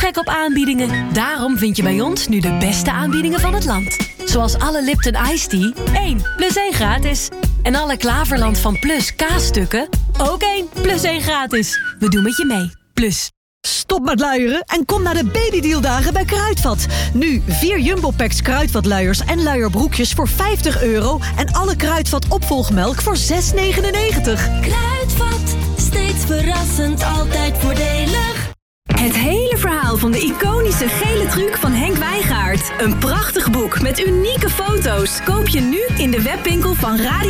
gek op aanbiedingen. Daarom vind je bij ons nu de beste aanbiedingen van het land. Zoals alle Lipton Ice Tea, 1 plus 1 gratis. En alle Klaverland van Plus kaasstukken, ook 1 plus 1 gratis. We doen met je mee. Plus. Stop met luieren en kom naar de babydealdagen bij Kruidvat. Nu 4 Jumbo-packs Kruidvat-luiers en luierbroekjes voor €50... en alle Kruidvat opvolgmelk voor €6,99. Kruidvat, steeds verrassend, altijd voordelig. Het hele verhaal van de iconische gele truc van Henk Wijngaard. Een prachtig boek met unieke foto's. Koop je nu in de webwinkel van Radio